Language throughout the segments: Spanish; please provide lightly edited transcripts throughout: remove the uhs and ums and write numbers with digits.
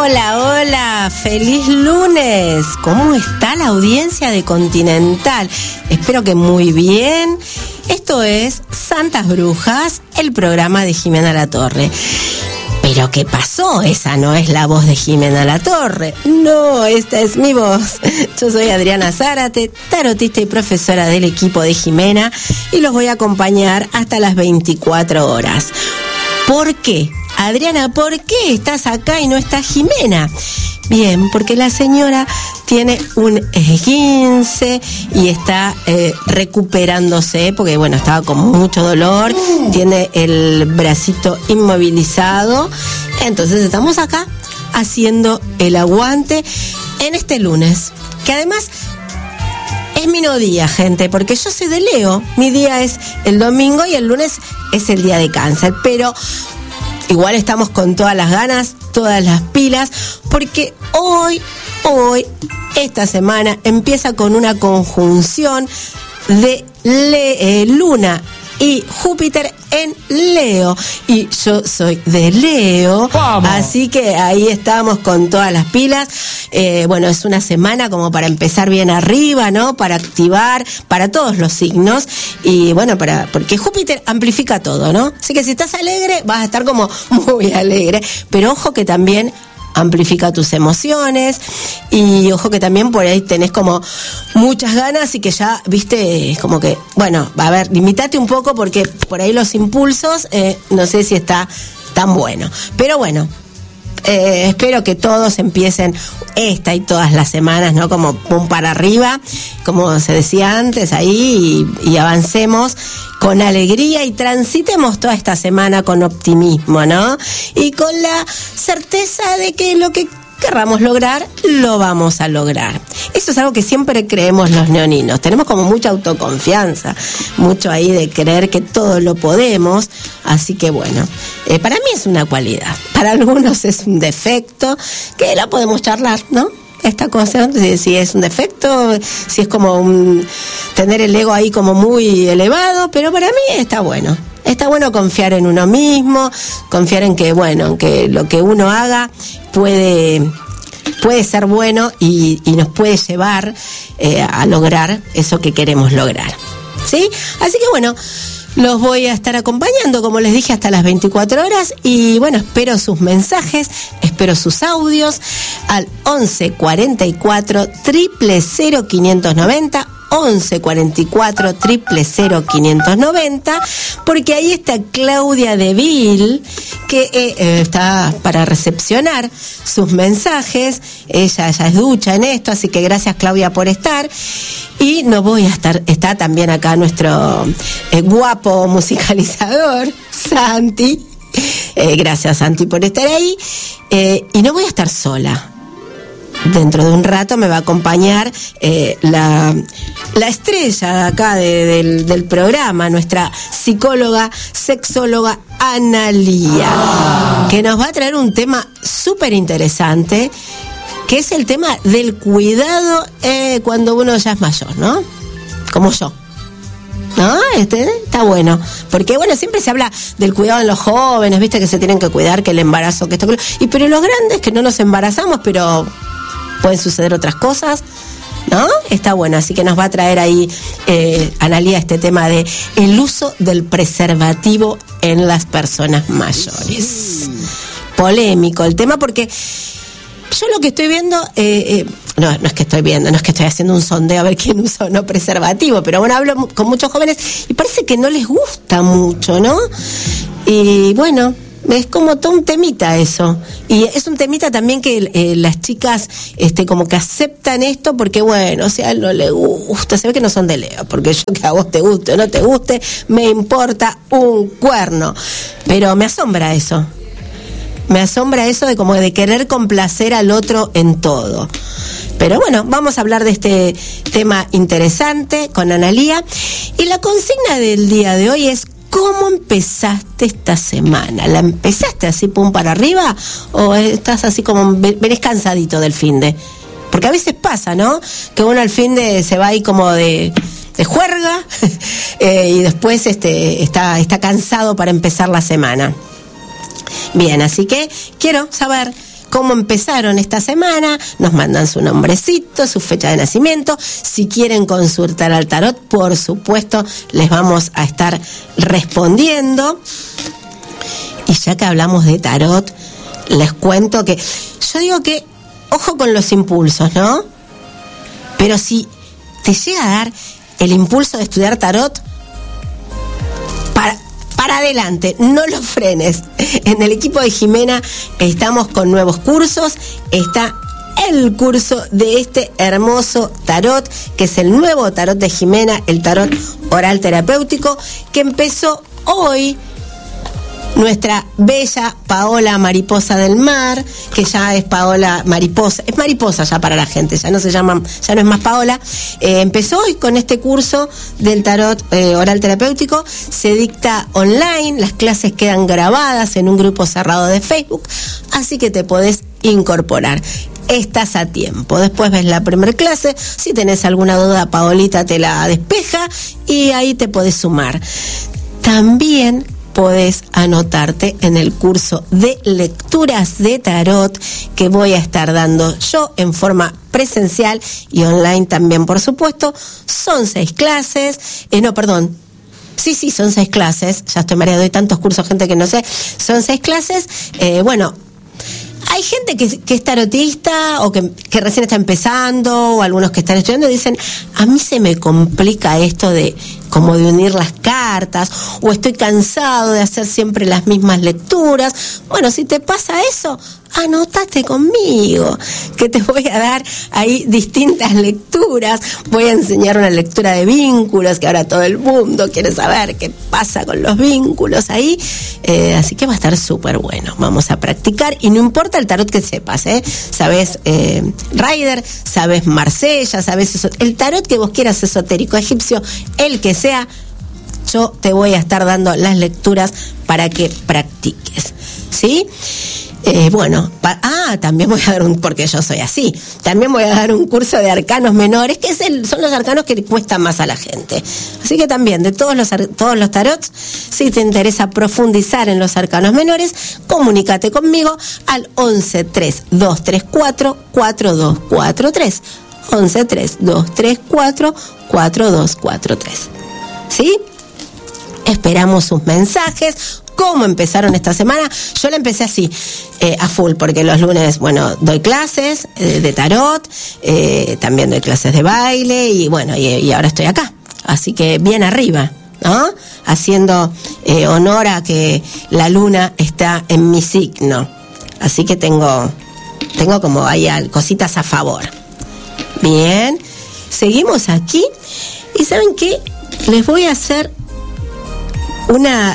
Hola, hola, feliz lunes. ¿Cómo está la audiencia de Continental? Espero que muy bien. Esto es Santas Brujas, el programa de Jimena Latorre. ¿Pero qué pasó? Esa no es la voz de Jimena Latorre. No, esta es mi voz. Yo soy Adriana Zárate, tarotista y profesora del equipo de Jimena, y los voy a acompañar hasta las 24 horas. ¿Por qué? Adriana, ¿por qué estás acá y no está Jimena? Bien, porque la señora tiene un esguince y está recuperándose, porque bueno, estaba con mucho dolor, tiene el bracito inmovilizado. Entonces estamos acá haciendo el aguante en este lunes, que además es mi no día, gente, porque yo soy de Leo. Mi día es el domingo y el lunes es el día de Cáncer, pero igual estamos con todas las ganas, todas las pilas, porque hoy, esta semana, empieza con una conjunción de Luna y Júpiter en Leo, y yo soy de Leo. ¡Vamos! Así que ahí estamos con todas las pilas. Bueno, es una semana como para empezar bien arriba, ¿no? Para activar para todos los signos, y bueno, porque Júpiter amplifica todo, ¿no? Así que si estás alegre, vas a estar como muy alegre, pero ojo que también amplifica tus emociones, y ojo que también por ahí tenés como muchas ganas y que ya, viste, como que, bueno, a ver, limitate un poco porque por ahí los impulsos, no sé si está tan bueno, pero bueno, espero que todos empiecen esta y todas las semanas, ¿no? Como pum para arriba, como se decía antes ahí, y avancemos con alegría y transitemos toda esta semana con optimismo, ¿no? Y con la certeza de que lo que querramos lograr, lo vamos a lograr. Eso es algo que siempre creemos los leoninos. Tenemos como mucha autoconfianza, mucho ahí de creer que todo lo podemos. Así que bueno, para mí es una cualidad. Para algunos es un defecto, que la podemos charlar, ¿no? Esta cosa, si es un defecto, si es como tener el ego ahí como muy elevado, pero para mí está bueno. Está bueno confiar en uno mismo, confiar en que, bueno, que lo que uno haga puede ser bueno y nos puede llevar a lograr eso que queremos lograr, ¿sí? Así que bueno, los voy a estar acompañando, como les dije, hasta las 24 horas, y bueno, espero sus mensajes, espero sus audios al 11 44 000 590, 11 44 000 590, porque ahí está Claudia Deville, que está para recepcionar sus mensajes. Ella ya es ducha en esto, así que gracias, Claudia, por estar. Y no voy a estar, está también acá nuestro guapo musicalizador, Santi. Gracias, Santi, por estar ahí. Y no voy a estar sola. Dentro de un rato me va a acompañar la estrella acá del programa, nuestra psicóloga, sexóloga Analía, que nos va a traer un tema súper interesante, que es el tema del cuidado cuando uno ya es mayor, ¿no? Como yo. ¿No? Está bueno. Porque, bueno, siempre se habla del cuidado en los jóvenes, viste, que se tienen que cuidar, que el embarazo, que esto, pero los grandes que no nos embarazamos, pero pueden suceder otras cosas, ¿no? Está bueno, así que nos va a traer ahí Analía este tema de el uso del preservativo en las personas mayores. Polémico el tema, porque yo lo que estoy viendo, no es que estoy viendo, no es que estoy haciendo un sondeo a ver quién usa o no preservativo, pero bueno, hablo con muchos jóvenes y parece que no les gusta mucho, ¿no? Y bueno, es como todo un temita eso, y es un temita también que las chicas como que aceptan esto porque, bueno, o sea, a él no le gusta, se ve que no son de Leo, porque yo, que a vos te guste o no te guste, me importa un cuerno, pero me asombra eso de como de querer complacer al otro en todo. Pero bueno, vamos a hablar de este tema interesante con Analía, y la consigna del día de hoy es: ¿cómo empezaste esta semana? ¿La empezaste así pum para arriba o estás así como venís cansadito del finde? Porque a veces pasa, ¿no? Que uno al finde se va ahí como de juerga y después está cansado para empezar la semana. Bien, así que quiero saber cómo empezaron esta semana, nos mandan su nombrecito, su fecha de nacimiento. Si quieren consultar al tarot, por supuesto, les vamos a estar respondiendo. Y ya que hablamos de tarot, les cuento que yo digo que ojo con los impulsos, ¿no? Pero si te llega a dar el impulso de estudiar tarot, para adelante, no lo frenes. En el equipo de Jimena estamos con nuevos cursos. Está el curso de este hermoso tarot, que es el nuevo tarot de Jimena, el tarot oral terapéutico, que empezó hoy. Nuestra bella Paola Mariposa del Mar, que ya es Paola Mariposa, es Mariposa ya para la gente, ya no es más Paola, empezó hoy con este curso del tarot oral terapéutico. Se dicta online, las clases quedan grabadas en un grupo cerrado de Facebook, así que te podés incorporar. Estás a tiempo. Después ves la primera clase. Si tenés alguna duda, Paolita te la despeja y ahí te podés sumar. También podés anotarte en el curso de lecturas de tarot que voy a estar dando yo en forma presencial y online también, por supuesto. Son 6 clases. Sí, son 6 clases. Ya estoy mareado, doy tantos cursos, gente, que no sé. Son 6 clases. Hay gente que es tarotista o que recién está empezando, o algunos que están estudiando y dicen, a mí se me complica esto de unir las cartas, o estoy cansado de hacer siempre las mismas lecturas. Bueno, si te pasa eso, anótate conmigo, que te voy a dar ahí distintas lecturas. Voy a enseñar una lectura de vínculos, que ahora todo el mundo quiere saber qué pasa con los vínculos ahí. Así que va a estar súper bueno. Vamos a practicar, y no importa el tarot que sepas, sabes Rider, sabes Marsella, sabes eso, el tarot que vos quieras, esotérico, egipcio, el que sea, yo te voy a estar dando las lecturas para que practiques, ¿sí? También voy a dar porque yo soy así, también voy a dar un curso de arcanos menores, que son los arcanos que le cuestan más a la gente. Así que también, de todos los tarots, si te interesa profundizar en los arcanos menores, comunícate conmigo al 11 3 234 4243. 11 3 234 4243. ¿Sí? Esperamos sus mensajes. ¿Cómo empezaron esta semana? Yo la empecé así, a full, porque los lunes, doy clases de tarot, también doy clases de baile, y ahora estoy acá. Así que bien arriba, ¿no? Haciendo honor a que la luna está en mi signo. Así que tengo como ahí cositas a favor. Bien, seguimos aquí. ¿Y saben qué? Les voy a hacer una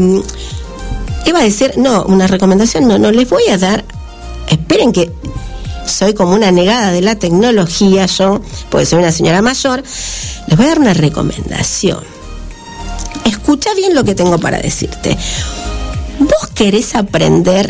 recomendación, no, les voy a dar, esperen que soy como una negada de la tecnología yo, porque soy una señora mayor, les voy a dar una recomendación. Escucha bien lo que tengo para decirte. ¿Vos querés aprender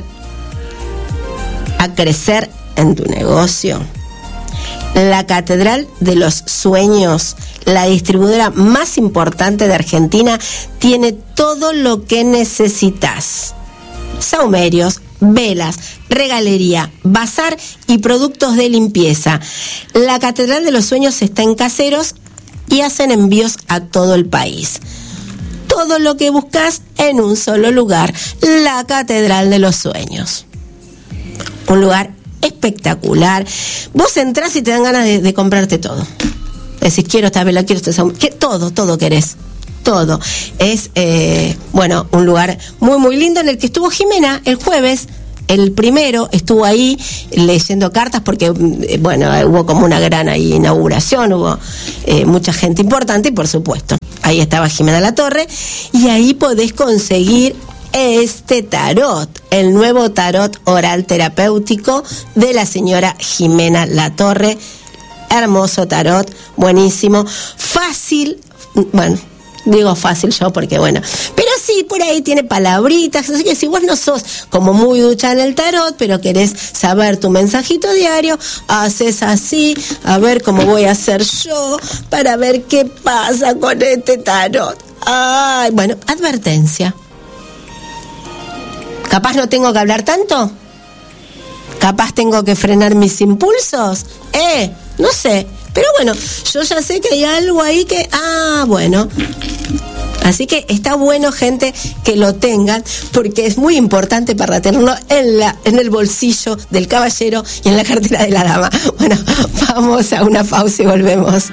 a crecer en tu negocio? La Catedral de los Sueños, la distribuidora más importante de Argentina, tiene todo lo que necesitas. Saumerios, velas, regalería, bazar y productos de limpieza. La Catedral de los Sueños está en Caseros y hacen envíos a todo el país. Todo lo que buscas en un solo lugar. La Catedral de los Sueños. Un lugar espectacular. Vos entrás y te dan ganas de comprarte todo. Decís, quiero esta vela, quiero este todo querés. Todo. Es, un lugar muy, muy lindo, en el que estuvo Jimena el jueves. El primero estuvo ahí leyendo cartas porque, hubo como una gran inauguración, hubo mucha gente importante y, por supuesto, ahí estaba Jimena Latorre, y ahí podés conseguir este tarot, el nuevo tarot oral terapéutico de la señora Jimena Latorre. Hermoso tarot, buenísimo, fácil, digo fácil yo porque pero sí, por ahí tiene palabritas, así que si vos no sos como muy ducha en el tarot, pero querés saber tu mensajito diario, haces así, a ver cómo voy a hacer yo para ver qué pasa con este tarot. Advertencia. Capaz no tengo que hablar tanto. capaz tengo que frenar mis impulsos, no sé. Pero bueno, yo ya sé que hay algo ahí que, bueno. Así que está bueno, gente, que lo tengan, porque es muy importante para tenerlo en el bolsillo del caballero y en la cartera de la dama. Bueno, vamos a una pausa y volvemos.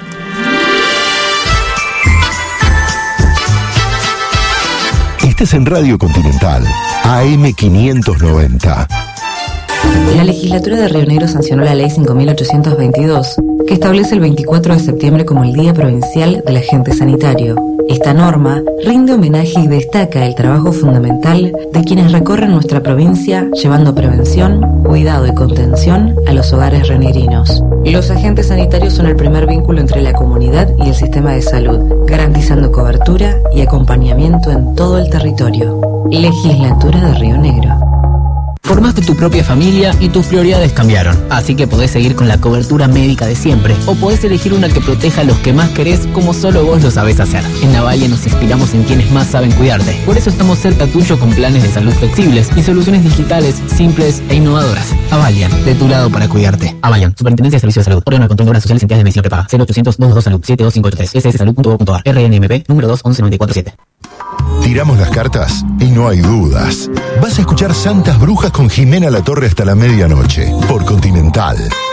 Estás en Radio Continental, AM590. La legislatura de Río Negro sancionó la ley 5.822, que establece el 24 de septiembre como el Día Provincial del Agente Sanitario. Esta norma rinde homenaje y destaca el trabajo fundamental de quienes recorren nuestra provincia llevando prevención, cuidado y contención a los hogares rionegrinos. Los agentes sanitarios son el primer vínculo entre la comunidad y el sistema de salud, garantizando cobertura y acompañamiento en todo el territorio. Legislatura de Río Negro. Formaste tu propia familia y tus prioridades cambiaron, así que podés seguir con la cobertura médica de siempre, o podés elegir una que proteja a los que más querés como solo vos lo sabés hacer. En Avalia nos inspiramos en quienes más saben cuidarte, por eso estamos cerca tuyo con planes de salud flexibles y soluciones digitales, simples e innovadoras. Avalian, de tu lado para cuidarte. Avalian, Superintendencia de Servicios de Salud, órgano de control de obras sociales y entidades de medicina prepaga, 0800-222-SALUD, 72583, sssalud.gov.ar, RNMP, número 211-947. Tiramos las cartas y no hay dudas. Vas a escuchar Santas Brujas con Jimena Latorre hasta la medianoche, por Continental.